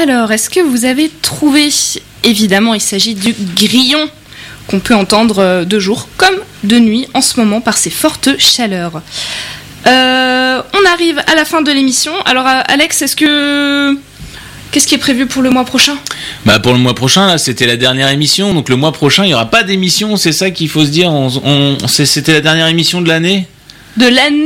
Alors, est-ce que vous avez trouvé? Évidemment, il s'agit du grillon qu'on peut entendre de jour comme de nuit en ce moment par ces fortes chaleurs. On arrive à la fin de l'émission. Alors, Alex, qu'est-ce qui est prévu pour le mois prochain? Pour le mois prochain, là, c'était la dernière émission. Donc le mois prochain, il n'y aura pas d'émission. C'est ça qu'il faut se dire. C'était la dernière émission de l'année. De l'année?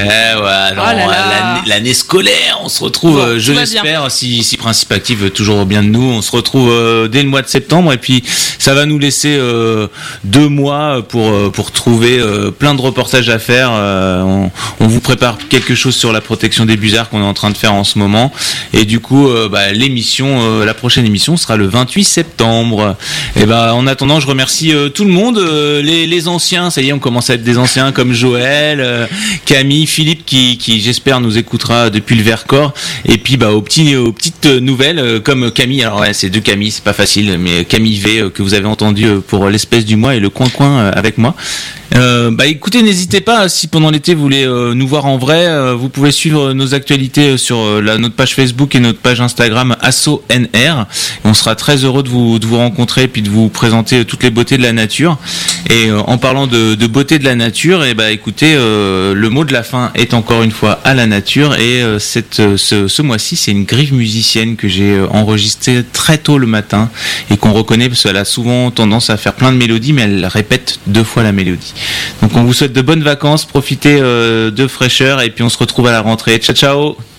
L'année scolaire, on se retrouve, je l'espère, si Principe Active veut toujours bien de nous, on se retrouve dès le mois de septembre, et puis ça va nous laisser 2 mois pour trouver plein de reportages à faire. On vous prépare quelque chose sur la protection des busards qu'on est en train de faire en ce moment, et du coup la prochaine émission sera le 28 septembre. Et en attendant, je remercie tout le monde, les anciens, ça y est, on commence à être des anciens comme Joël, Camille, Philippe qui j'espère nous écoutera depuis le Vercors, et puis aux petites nouvelles comme Camille. Alors c'est 2 Camille, c'est pas facile, mais Camille V que vous avez entendu pour l'espèce du mois et le coin avec moi. Écoutez, n'hésitez pas, si pendant l'été vous voulez nous voir en vrai, vous pouvez suivre nos actualités sur notre page Facebook et notre page Instagram ASSO-NR. On sera très heureux de vous rencontrer et puis de vous présenter toutes les beautés de la nature. Et en parlant de beauté de la nature, écoutez, le mot de la fin est encore une fois à la nature, et ce mois-ci, c'est une grive musicienne que j'ai enregistrée très tôt le matin et qu'on reconnaît parce qu'elle a souvent tendance à faire plein de mélodies, mais elle répète 2 fois la mélodie. Donc on vous souhaite de bonnes vacances, profitez de fraîcheur, et puis on se retrouve à la rentrée. Ciao ciao.